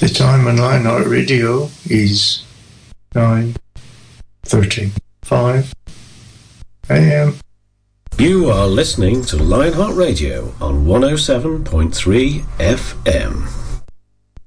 The time on Lionheart Radio is 9:35 a.m. You are listening to Lionheart Radio on 107.3 FM.